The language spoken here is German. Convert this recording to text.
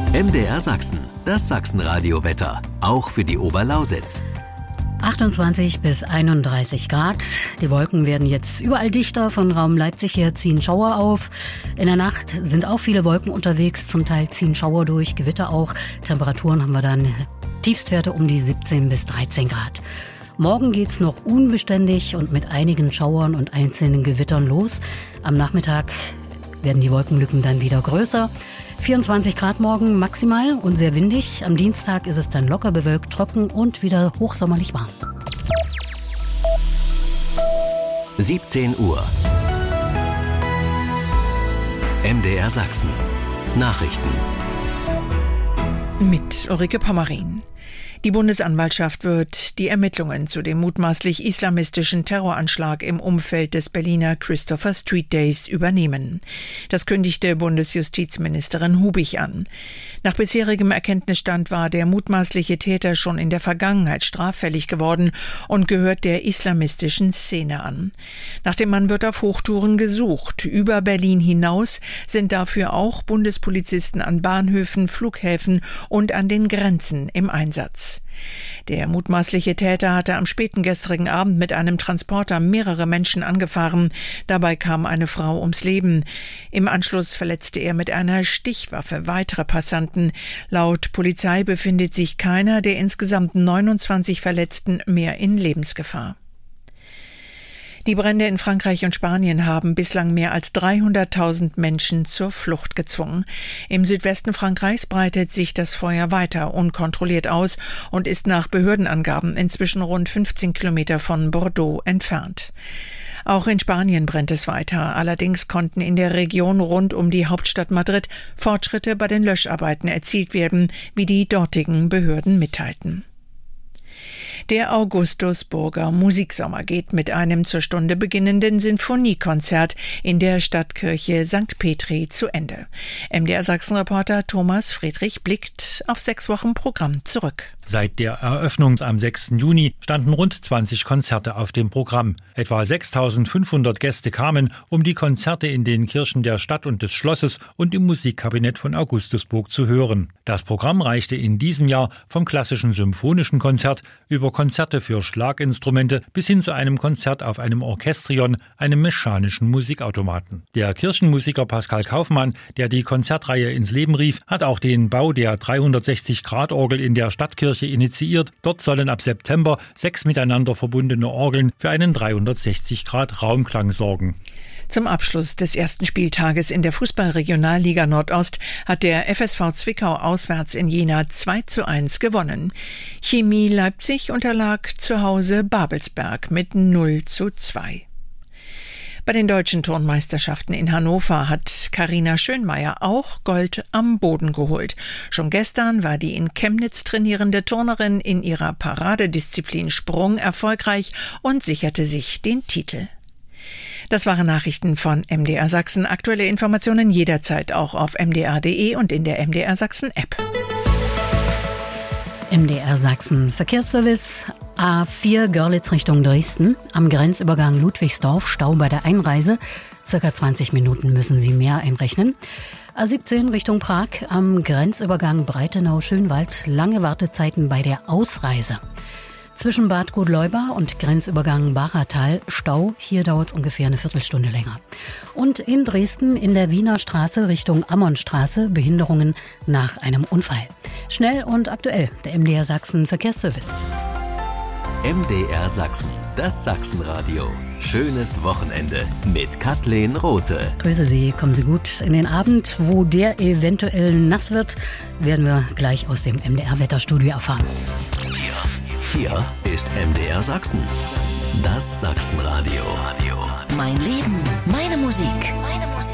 MDR Sachsen, das Sachsenradio-Wetter, auch für die Oberlausitz. 28 bis 31 Grad. Die Wolken werden jetzt überall dichter. Von Raum Leipzig her ziehen Schauer auf. In der Nacht sind auch viele Wolken unterwegs. Zum Teil ziehen Schauer durch, Gewitter auch. Temperaturen haben wir dann Tiefstwerte um die 17 bis 13 Grad. Morgen geht's noch unbeständig und mit einigen Schauern und einzelnen Gewittern los. Am Nachmittag werden die Wolkenlücken dann wieder größer. 24 Grad morgen maximal und sehr windig. Am Dienstag ist es dann locker bewölkt, trocken und wieder hochsommerlich warm. 17 Uhr. MDR Sachsen. Nachrichten. Mit Ulrike Pommerin. Die Bundesanwaltschaft wird die Ermittlungen zu dem mutmaßlich islamistischen Terroranschlag im Umfeld des Berliner Christopher Street Days übernehmen. Das kündigte Bundesjustizministerin Hubig an. Nach bisherigem Erkenntnisstand war der mutmaßliche Täter schon in der Vergangenheit straffällig geworden und gehört der islamistischen Szene an. Nach dem Mann wird auf Hochtouren gesucht. Über Berlin hinaus sind dafür auch Bundespolizisten an Bahnhöfen, Flughäfen und an den Grenzen im Einsatz. Der mutmaßliche Täter hatte am späten gestrigen Abend mit einem Transporter mehrere Menschen angefahren. Dabei kam eine Frau ums Leben. Im Anschluss verletzte er mit einer Stichwaffe weitere Passanten. Laut Polizei befindet sich keiner der insgesamt 29 Verletzten mehr in Lebensgefahr. Die Brände in Frankreich und Spanien haben bislang mehr als 300.000 Menschen zur Flucht gezwungen. Im Südwesten Frankreichs breitet sich das Feuer weiter unkontrolliert aus und ist nach Behördenangaben inzwischen rund 15 Kilometer von Bordeaux entfernt. Auch in Spanien brennt es weiter. Allerdings konnten in der Region rund um die Hauptstadt Madrid Fortschritte bei den Löscharbeiten erzielt werden, wie die dortigen Behörden mitteilten. Der Augustusburger Musiksommer geht mit einem zur Stunde beginnenden Sinfoniekonzert in der Stadtkirche St. Petri zu Ende. MDR Sachsen-Reporter Thomas Friedrich blickt auf 6 Wochen Programm zurück. Seit der Eröffnung am 6. Juni standen rund 20 Konzerte auf dem Programm. Etwa 6.500 Gäste kamen, um die Konzerte in den Kirchen der Stadt und des Schlosses und im Musikkabinett von Augustusburg zu hören. Das Programm reichte in diesem Jahr vom klassischen symphonischen Konzert über Konzerte für Schlaginstrumente bis hin zu einem Konzert auf einem Orchestrion, einem mechanischen Musikautomaten. Der Kirchenmusiker Pascal Kaufmann, der die Konzertreihe ins Leben rief, hat auch den Bau der 360-Grad-Orgel in der Stadtkirche initiiert. Dort sollen ab September 6 miteinander verbundene Orgeln für einen 360-Grad-Raumklang sorgen. Zum Abschluss des ersten Spieltages in der Fußball-Regionalliga Nordost hat der FSV Zwickau auswärts in Jena 2:1 gewonnen. Chemie Leipzig unterlag zu Hause Babelsberg mit 0:2. Bei den deutschen Turnmeisterschaften in Hannover hat Carina Schönmeier auch Gold am Boden geholt. Schon gestern war die in Chemnitz trainierende Turnerin in ihrer Paradedisziplin Sprung erfolgreich und sicherte sich den Titel. Das waren Nachrichten von MDR Sachsen. Aktuelle Informationen jederzeit auch auf mdr.de und in der MDR Sachsen App. MDR Sachsen Verkehrsservice. A4 Görlitz Richtung Dresden. Am Grenzübergang Ludwigsdorf Stau bei der Einreise. Circa 20 Minuten müssen Sie mehr einrechnen. A17 Richtung Prag. Am Grenzübergang Breitenau-Schönwald. Lange Wartezeiten bei der Ausreise. Zwischen Bad Godleuba und Grenzübergang Baratal Stau. Hier dauert es ungefähr eine Viertelstunde länger. Und in Dresden in der Wiener Straße Richtung Ammonstraße Behinderungen nach einem Unfall. Schnell und aktuell, der MDR Sachsen Verkehrsservice. MDR Sachsen, das Sachsenradio. Schönes Wochenende mit Kathleen Rothe. Grüße Sie, kommen Sie gut in den Abend. Wo der eventuell nass wird, werden wir gleich aus dem MDR-Wetterstudio erfahren. Hier ist MDR Sachsen, das Sachsenradio. Mein Leben, meine Musik.